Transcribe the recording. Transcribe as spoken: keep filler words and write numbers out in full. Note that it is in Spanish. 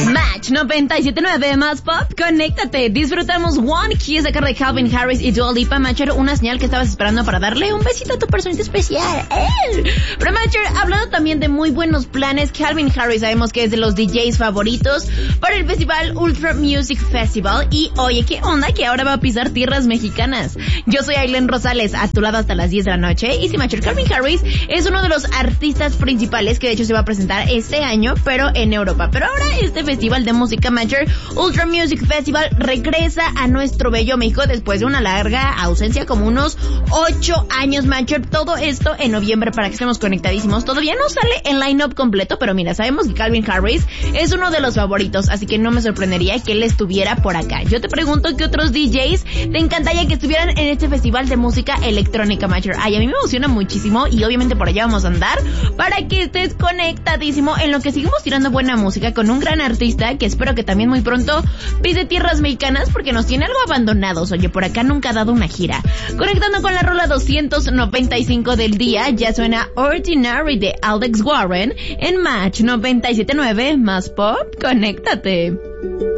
Match noventa y siete punto nueve más pop, conéctate. Disfrutamos One Kiss de cargo de Calvin Harris y Dua Lipa. Matcher, una señal que estabas esperando para darle un besito a tu personita especial. ¡Eh! Pero Matcher, hablando también de muy buenos planes, Calvin Harris sabemos que es de los D Js favoritos para el festival Ultra Music Festival. Y oye, ¿qué onda? Que ahora va a pisar tierras mexicanas. Yo soy Ailén Rosales, a tu lado hasta las diez de la noche. Y sí, Matcher, Calvin Harris es uno de los artistas principales que de hecho se va a presentar este año, pero en Europa. Pero ahora este festival de música Matcher, Ultra Music Festival, regresa a nuestro bello México después de una larga ausencia, como unos ocho años, Matcher. Todo esto en noviembre para que estemos conectadísimos. Todavía no sale el line-up completo, pero mira, sabemos que Calvin Harris es uno de los favoritos, así que no me sorprendería que él estuviera por acá. Yo te pregunto, ¿qué otros D Js te encantaría que estuvieran en este festival de música electrónica, Matcher? Ay, a mí me emociona muchísimo y obviamente por allá vamos a andar para que estés conectadísimo en lo que seguimos tirando buena música con un gran artista que espero que también muy pronto pise tierras mexicanas porque nos tiene algo abandonados. Oye, por acá nunca ha dado una gira. Conectando con la rola doscientos noventa y cinco del día, ya suena Ordinary de Alex Warren en Match noventa y siete punto nueve más pop. Conéctate.